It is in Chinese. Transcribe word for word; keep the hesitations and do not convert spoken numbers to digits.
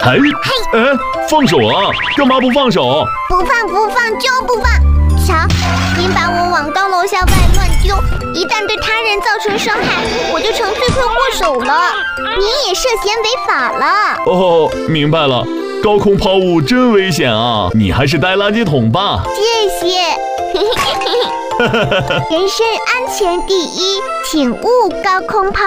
哎哎，放手啊！干嘛不放手？ 不放不放就不放！瞧，您把我往高楼下外乱丢，一旦对他人造成伤害，我就成罪魁祸首了。您也涉嫌违法了。 哦，明白了。高空抛物真危险啊！你还是带垃圾桶吧。 谢谢。人身安全第一，请勿高空抛